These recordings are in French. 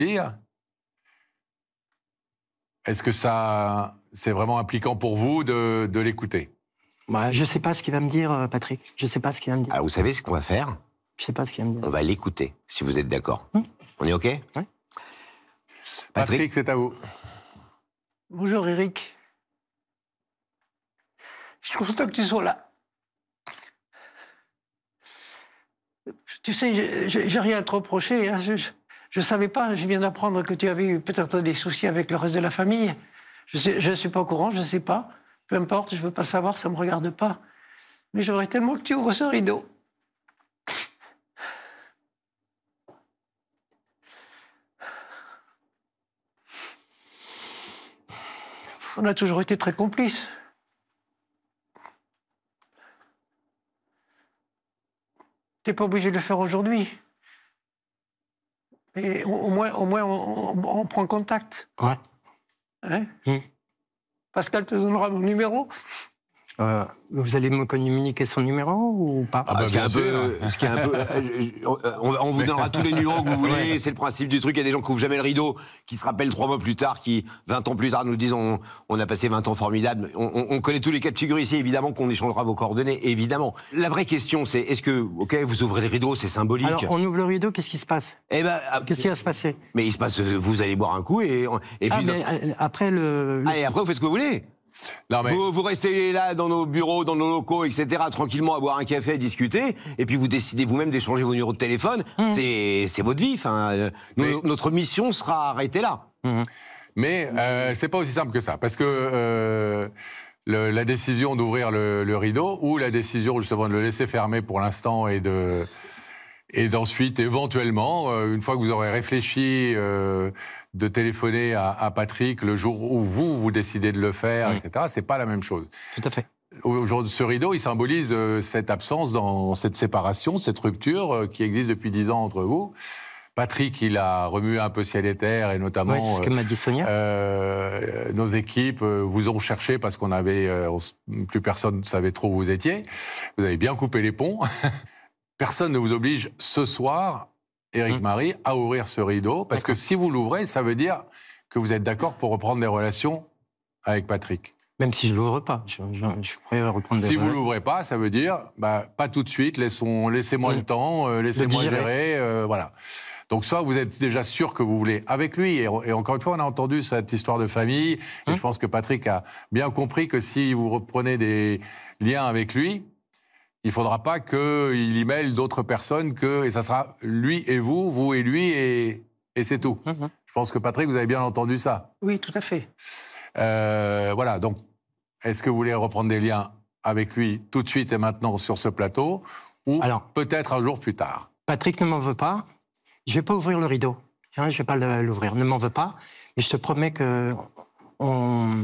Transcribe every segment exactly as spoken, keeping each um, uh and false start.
Est-ce que ça, c'est vraiment impliquant pour vous de, de l'écouter? Bah, je ne sais pas ce qu'il va me dire, Patrick. Je ne sais pas ce qu'il va me dire. Alors, vous savez ce qu'on va faire? Je ne sais pas ce qu'il va me dire. On va l'écouter, si vous êtes d'accord. Hum. On est OK? Oui. Patrick, Patrick c'est à vous. Bonjour, Eric. Je suis content que tu sois là. Tu sais, j'ai rien à te reprocher. Hein. Je ne savais pas, je viens d'apprendre que tu avais eu peut-être des soucis avec le reste de la famille. Je ne suis pas au courant, je ne sais pas. Peu importe, je ne veux pas savoir, ça ne me regarde pas. Mais j'aimerais tellement que tu ouvres ce rideau. On a toujours été très complices. T'es pas obligé de le faire aujourd'hui. Mais au, au moins, au moins on, on, on prend contact. Ouais. Hein? Mmh. Pascal te donnera mon numéro. Euh, vous allez me communiquer son numéro ou pas? Ah bah, ce qui est un peu, ce qui est un peu, on, on vous donnera tous les numéros que vous voulez. Ouais. C'est le principe du truc. Il y a des gens qui ouvrent jamais le rideau, qui se rappellent trois mois plus tard, qui vingt ans plus tard nous disent on, on a passé vingt ans formidables. On, on, on connaît tous les cas de figure ici. Évidemment qu'on échangera vos coordonnées. Évidemment. La vraie question, c'est est-ce que, ok, vous ouvrez le rideau, c'est symbolique. Alors on ouvre le rideau, qu'est-ce qui se passe? Eh ben, qu'est-ce qui va se passer? Mais il se passe, vous allez boire un coup et, et ah, puis. Mais après le. Ah, et après vous faites ce que vous voulez. Non, mais... vous, vous restez là dans nos bureaux, dans nos locaux, et cetera, tranquillement à boire un café, à discuter, et puis vous décidez vous-même d'échanger vos numéros de téléphone. Mmh. C'est votre vie. Enfin, mais... notre mission sera arrêtée là. Mmh. Mais euh, c'est pas aussi simple que ça, parce que euh, le, la décision d'ouvrir le, le rideau ou la décision justement de le laisser fermer pour l'instant et de et d'ensuite éventuellement, euh, une fois que vous aurez réfléchi, euh, de téléphoner à, à Patrick le jour où vous, vous décidez de le faire, mmh. et cetera, c'est pas la même chose. Tout à fait. Aujourd'hui, ce rideau, il symbolise euh, cette absence, dans cette séparation, cette rupture euh, qui existe depuis dix ans entre vous. Patrick, il a remué un peu ciel et terre, et notamment... Oui, c'est ce que m'a dit Sonia. Euh, nos équipes euh, vous ont cherché parce qu'on avait... Euh, on, plus personne ne savait trop où vous étiez. Vous avez bien coupé les ponts. Personne ne vous oblige ce soir, Éric mmh. Marie, à ouvrir ce rideau, parce que si vous l'ouvrez, ça veut dire que vous êtes d'accord pour reprendre des relations avec Patrick. Même si je ne l'ouvre pas, je, je, je pourrais reprendre des Si relations. vous ne l'ouvrez pas, ça veut dire, bah, pas tout de suite, laissez-moi mmh. le temps, euh, laissez-moi gérer, euh, voilà. Donc soit vous êtes déjà sûr que vous voulez avec lui, et, et encore une fois, on a entendu cette histoire de famille, mmh. et je pense que Patrick a bien compris que si vous reprenez des liens avec lui, il ne faudra pas qu'il y mêle d'autres personnes, que, et ça sera lui et vous, vous et lui, et, et c'est tout. Mmh. Je pense que Patrick, vous avez bien entendu ça. Oui, tout à fait. Euh, voilà, donc, est-ce que vous voulez reprendre des liens avec lui tout de suite et maintenant sur ce plateau, ou peut-être un jour plus tard? Patrick ne m'en veut pas, je ne vais pas ouvrir le rideau. Hein, je ne vais pas l'ouvrir, ne m'en veux pas, mais je te promets qu'on on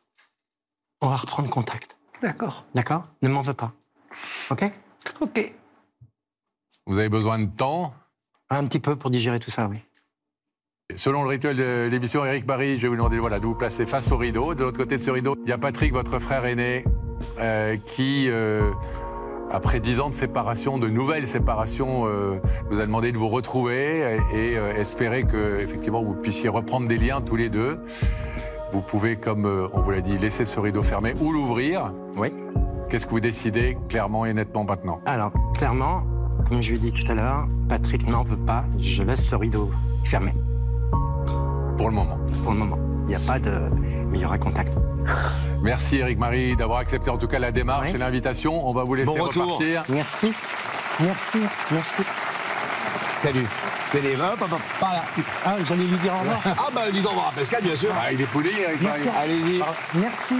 va reprendre contact. D'accord. D'accord? Ne m'en veux pas. Ok? Ok. Vous avez besoin de temps? Un petit peu pour digérer tout ça, oui. Selon le rituel de l'émission, Éric Marie, je vais vous demander voilà, de vous placer face au rideau. De l'autre côté de ce rideau, il y a Patrick, votre frère aîné, euh, qui, euh, après dix ans de séparation, de nouvelles séparations, euh, vous a demandé de vous retrouver et, et euh, espérer que, effectivement, vous puissiez reprendre des liens tous les deux. Vous pouvez, comme euh, on vous l'a dit, laisser ce rideau fermé ou l'ouvrir. Oui. Qu'est-ce que vous décidez clairement et nettement maintenant? Alors, clairement, comme je lui ai dit tout à l'heure, Patrick n'en veut pas, je laisse le rideau fermé. Pour le moment. Pour le moment. Il n'y a pas de... Mais il y aura contact. Merci Éric Marie d'avoir accepté en tout cas la démarche oui. et l'invitation. On va vous laisser bon repartir. Merci. Merci. Merci. Salut. Tenez, hop, hop, hop, par là. Ah, j'allais lui dire au revoir. Ah bah, dis au revoir à Pascal, bien sûr. Ah, il est poli, Éric Marie. Allez-y. Merci.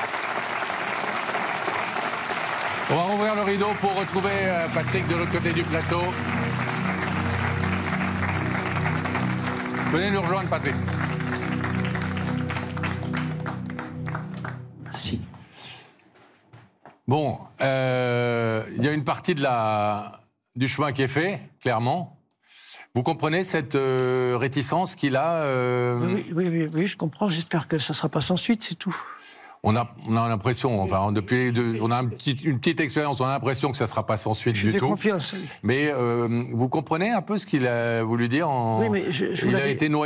On va rouvrir le rideau pour retrouver Patrick de l'autre côté du plateau. Venez nous rejoindre, Patrick. Merci. Bon, euh, il y a une partie de la, du chemin qui est fait, clairement. Vous comprenez cette euh, réticence qu'il a euh... oui, oui, oui, oui, je comprends. J'espère que ça ne sera pas sans suite, c'est tout. On a, on a l'impression, enfin, depuis, de, on a un petit, une petite expérience, on a l'impression que ça ne sera pas sans suite je du tout. Confiance. Oui. Mais euh, vous comprenez un peu ce qu'il a voulu dire en... Oui, mais je, je il a été noyé.